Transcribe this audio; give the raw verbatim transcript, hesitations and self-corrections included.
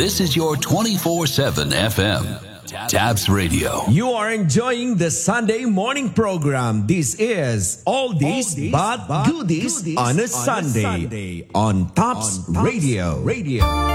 This is your twenty-four seven F M. Tabs Radio. You are enjoying the Sunday morning program. This is Oldies, Oldies but, but Goodies, goodies on a, on Sunday, a Sunday on Tops, on Tops Radio. Radio.